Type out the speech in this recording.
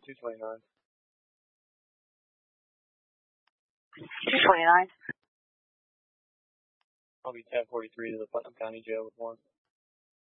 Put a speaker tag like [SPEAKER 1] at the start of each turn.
[SPEAKER 1] 229.
[SPEAKER 2] 229.
[SPEAKER 1] I'll be 1043 to the Putnam County Jail with 1.